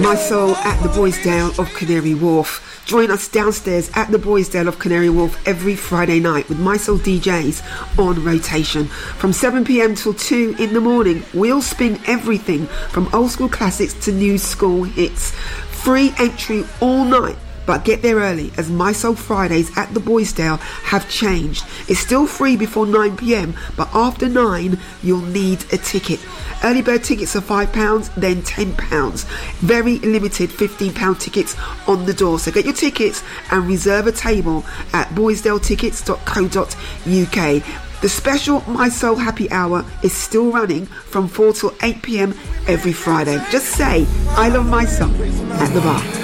My Soul at the Boysdale of Canary Wharf. Join us downstairs at the Boysdale of Canary Wharf every Friday night with My Soul DJs on rotation. From 7 p.m. till 2 in the morning, we'll spin everything from old school classics to new school hits. Free entry all night. But get there early, as My Soul Fridays at the Boysdale have changed. It's still free before 9 p.m, but after 9, you'll need a ticket. Early bird tickets are £5, then £10. Very limited £15 tickets on the door. So get your tickets and reserve a table at boysdaletickets.co.uk. The special My Soul Happy Hour is still running from 4 till 8 p.m. every Friday. Just say, I love my soul at the bar.